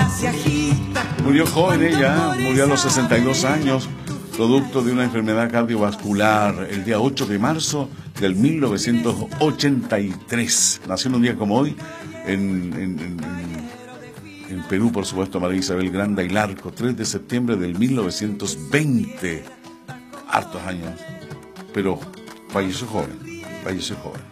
Murió joven ella, murió a los 62 años, producto de una enfermedad cardiovascular, el día 8 de marzo del 1983. Nació en un día como hoy, en Perú, por supuesto, María Isabel Granda y Larco, 3 de septiembre del 1920. Hartos años, pero falleció joven, falleció joven.